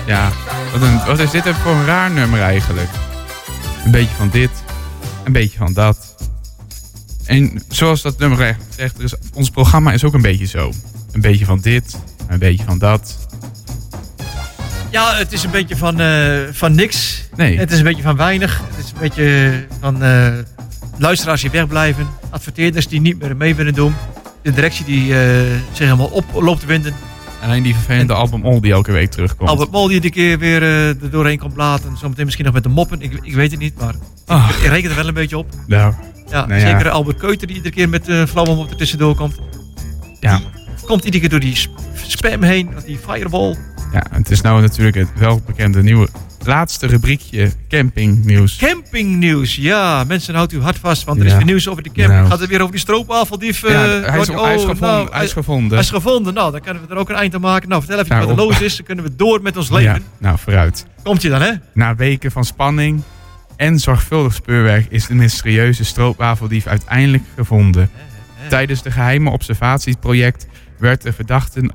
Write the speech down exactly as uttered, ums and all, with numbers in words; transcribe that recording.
Ja, wat, een, wat is dit even voor een raar nummer eigenlijk? Een beetje van dit, een beetje van dat. En zoals dat nummer echt zegt, dus ons programma is ook een beetje zo. Een beetje van dit, een beetje van dat. Ja, het is een beetje van, uh, van niks. Nee. Het is een beetje van weinig. Het is een beetje van uh, luisteraars die wegblijven. Adverteerders die niet meer mee willen doen. De directie die uh, zich helemaal op loopt te winden. Alleen die vervelende Albert Mol die elke week terugkomt. Albert Mol die iedere keer weer uh, er doorheen komt blaten. Zometeen misschien nog met de moppen. Ik, ik weet het niet, maar oh. ik, ik reken er wel een beetje op. Nou, ja, nou zeker ja. Albert Keuter die iedere keer met uh, flauwe mop er tussendoor komt. Ja. Die komt iedere keer door die spam heen. Die firewall. Ja, het is nou natuurlijk het welbekende nieuwe laatste rubriekje campingnieuws. Campingnieuws, ja. Mensen, houdt u hard vast, want er ja. is weer nieuws over de camping. Nou. Gaat het weer over die stroopwafeldief? Uh, ja, hij, is, oh, hij, is gevonden, nou, hij is gevonden. Hij is gevonden. Nou, dan kunnen we er ook een eind aan maken. Nou, vertel even nou, wat er op. los is. Dan kunnen we door met ons leven. Ja, nou, vooruit. Komt je dan, hè? Na weken van spanning en zorgvuldig speurwerk is de mysterieuze stroopwafeldief uiteindelijk gevonden. Tijdens de geheime observatieproject werd de verdachte